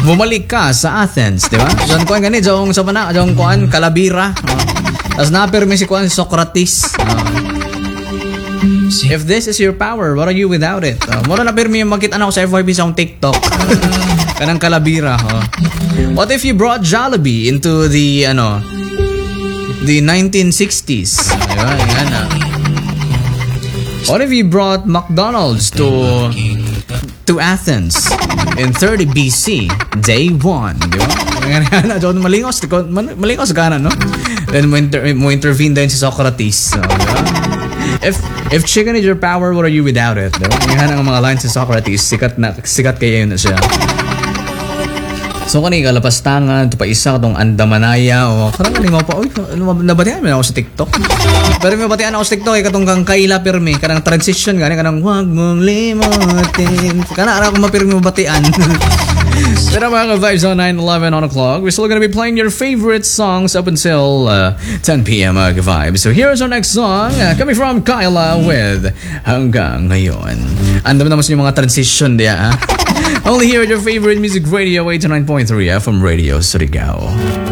bumalik ka sa Athens, di ba? Diyan kuan gani jong sa mana jong kuan Kalabira. Tapos napirmi si kuan Socrates. If this is your power, what are you without it? Mura na pirmi yung makita na ko sa FYP sa TikTok. Kanang Kalabira. What if you brought Jollibee into the 1960s? Diba? Yan na. What if you brought McDonald's to Athens in 30 BC, day 1, di ba? Malingos ka na, no? Then mo intervene din si Socrates. So, if chicken is your power, what are you without it? Di ba? Yan ang mga lines si Socrates. Sikat kaya yun na siya. So kani kalapastangan to pa isa tong Andamanaya o karang ani mo pa oy nabatian mo ako sa TikTok. Pero may batian ako sa TikTok kay katong kang Kayla Pirmi kanang transition gani kanang wag mong limutin. Kana ara ko mapirmi mo batian. Pero mga vibes on 9:11 on o'clock. We're still gonna be playing your favorite songs up until 10 p.m. Vibes. So here's our next song coming from Kayla with Hanggang Ngayon. Andam naman sa mga transition diya. Only here at your favorite music radio 89.3 FM Radio Surigao.